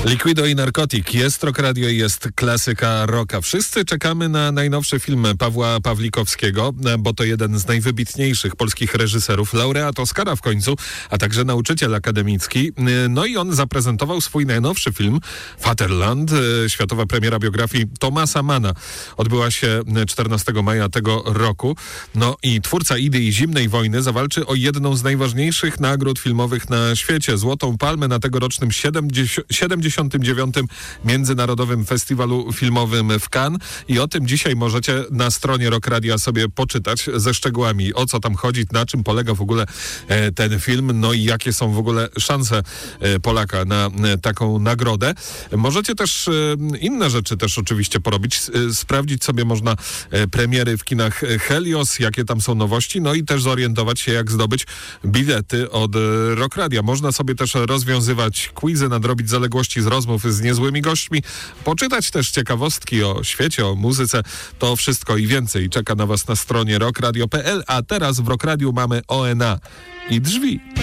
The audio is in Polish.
Liquido i Narcotic. Jest Rock Radio i jest klasyka rocka. Wszyscy czekamy na najnowszy film Pawła Pawlikowskiego, bo to jeden z najwybitniejszych polskich reżyserów, laureat Oscara w końcu, a także nauczyciel akademicki. No i on zaprezentował swój najnowszy film Vaterland, światowa premiera biografii Thomasa Manna. Odbyła się 14 maja tego roku. No i twórca idei Zimnej Wojny zawalczy o jedną z najważniejszych nagród filmowych na świecie. Złotą Palmę na tegorocznym 79. Międzynarodowym Festiwalu Filmowym w Cannes. I o tym dzisiaj możecie na stronie Rock Radia sobie poczytać ze szczegółami, o co tam chodzi, na czym polega w ogóle ten film, no i jakie są w ogóle szanse Polaka na taką nagrodę. Możecie też inne rzeczy też oczywiście porobić. Sprawdzić sobie można premiery w kinach Helios, jakie tam są nowości, no i też zorientować się, jak zdobyć bilety od Rock Radia. Można sobie też rozwiązywać quizy, nadrobić zaległości z rozmów z niezłymi gośćmi, poczytać też ciekawostki o świecie, o muzyce. To wszystko i więcej czeka na Was na stronie rockradio.pl, a teraz w Rock Radiu mamy ONA i Drzwi.